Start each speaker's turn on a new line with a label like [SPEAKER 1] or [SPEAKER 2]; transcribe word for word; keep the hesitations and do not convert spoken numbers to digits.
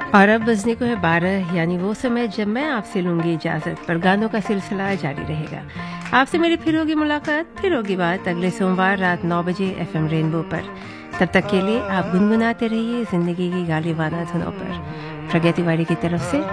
[SPEAKER 1] और अब बजने को है बारह, यानी वो समय जब मैं आपसे लूंगी इजाजत, पर गानों का सिलसिला जारी रहेगा। आपसे मेरी फिर होगी मुलाकात, फिर होगी बात अगले सोमवार रात नौ बजे एफएम रेनबो पर। तब तक के लिए आप गुनगुनाते रहिए जिंदगी की गालिबाना धुनों पर। प्रगति वाली की तरफ से